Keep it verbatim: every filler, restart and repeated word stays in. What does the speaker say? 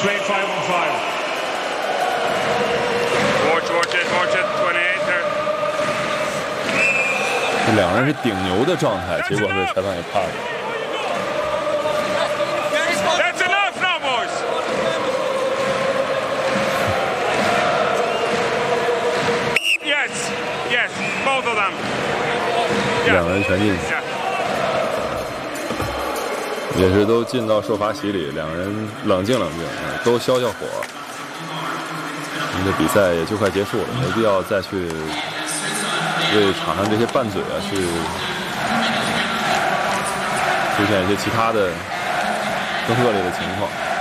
Play five on five. Watch, watch it, watch it. twenty-eight there. 这两个人是顶牛的状态，结果被裁判给判了。 That's enough now, boys. Yes, yes, both of them. 两个人全进去， Yeah. 也是都进到受罚席里，两个人冷静冷静，啊，都消消火。我们的比赛也就快结束了，没必要再去为场上这些拌嘴啊去出现一些其他的更恶劣的情况。